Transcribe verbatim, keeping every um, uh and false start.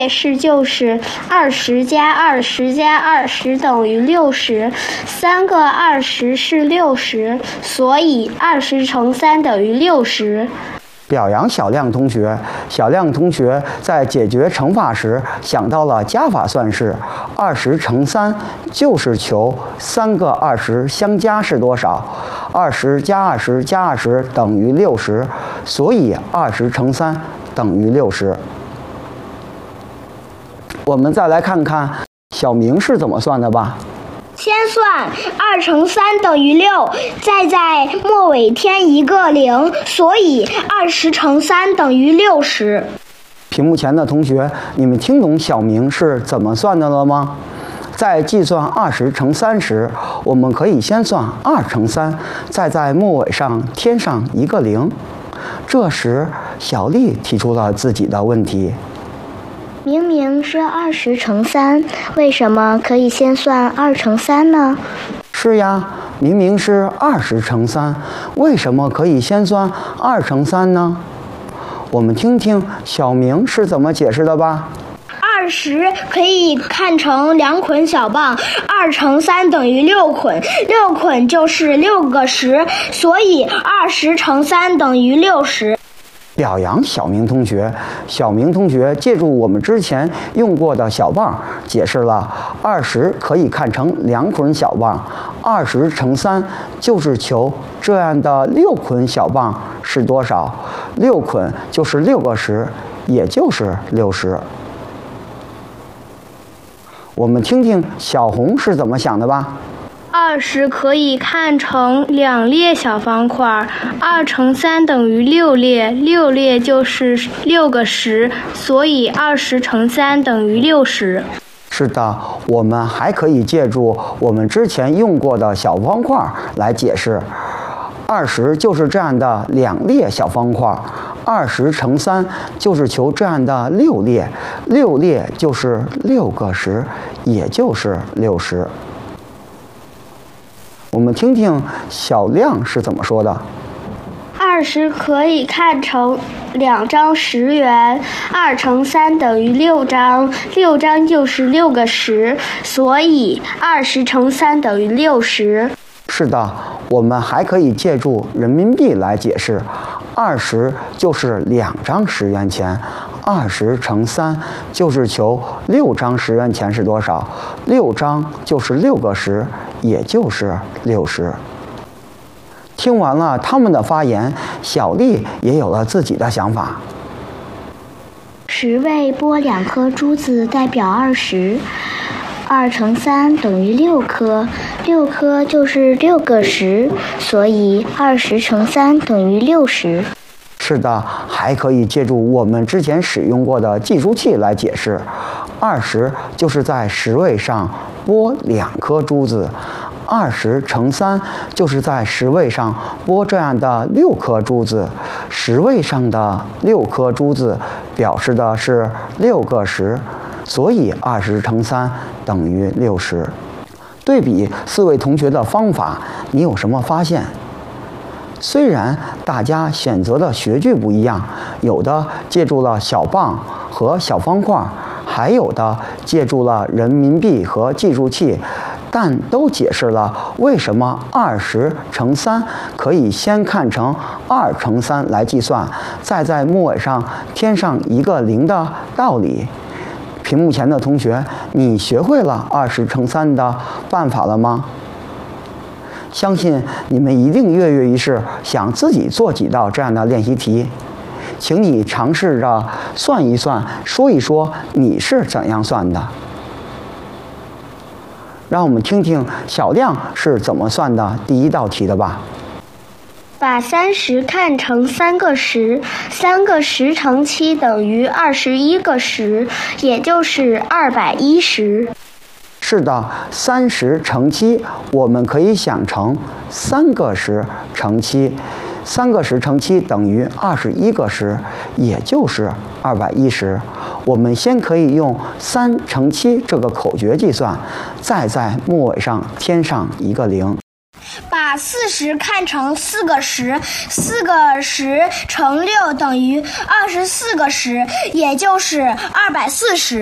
式就是二十加二十加二十等于六十，三个二十是六十，所以二十乘三等于六十。 表扬小亮同学，小亮同学在解决乘法时想到了加法算式，二十乘三就是求三个二十相加是多少，二十加二十加二十等于六十，所以二十乘三等于六十。我们再来看看小明是怎么算的吧。 先算二乘三等于六，再在末尾添一个零，所以二十乘三等于六十。 屏幕前的同学，你们听懂小明是怎么算的了吗？在计算二十乘三时，我们可以先算二乘三，再在末尾上添上一个零。这时，小丽提出了自己的问题。 明明是二十乘三，为什么可以先算二乘三呢？ 是呀，明明是二十乘三，为什么可以先算二乘三呢？我们听听小明是怎么解释的吧。 二十可以看成两捆小棒，二乘三等于六捆，六捆就是六个十，所以二十乘三等于六十。 表扬小明同学，小明同学借助我们之前用过的小棒，解释了二十可以看成两捆小棒，二十乘三就是求这样的六捆小棒是多少，六捆就是六个十，也就是六十。我们听听小红是怎么想的吧。 二十可以看成两列小方块，二乘三等于六列，六列就是六个十，所以二十乘三等于六十。 是的，我们还可以借助我们之前用过的小方块来解释。二十就是这样的两列小方块，二十乘三就是求这样的六列，六列就是六个十，也就是六十。我们听听小亮是怎么说的。 二十可以看成两张十元，二乘三等于六张，六张就是六个十，所以二十乘三等于六十。 是的，我们还可以借助人民币来解释。二十就是两张十元钱，二十乘三就是求六张十元钱是多少，六张就是六个十，也就是六十。听完了他们的发言，小丽也有了自己的想法。 十位剥两颗珠子代表二十，二乘三等于六颗，六颗就是六个十，所以二十乘三等于六十。 是的，还可以借助我们之前使用过的计数器来解释。二十就是在十位上剥两颗珠子，二十乘三就是在十位上剥这样的六颗珠子，十位上的六颗珠子表示的是六个十，所以二十乘三等于六十。对比四位同学的方法，你有什么发现？虽然大家选择的学具不一样，有的借助了小棒和小方块，还有的借助了人民币和计数器，但都解释了为什么二十乘三可以先看成二乘三来计算，再在末尾上添上一个零的道理。屏幕前的同学，你学会了二十乘三的办法了吗？相信你们一定跃跃欲试，想自己做几道这样的练习题。请你尝试着算一算，说一说你是怎样算的。让我们听听小亮是怎么算的第一道题的吧。 把三十看成三个十，三个十乘七等于二十一个十，也就是二百一十。 是的，三十乘七，我们可以想成三个十乘七，三个十乘七等于二十一个十，也就是二百一十。我们先可以用三乘七这个口诀计算，再在末尾上添上一个零。 把把四十看成四个十，四个十乘六等于二十四个十，也就是二百四十。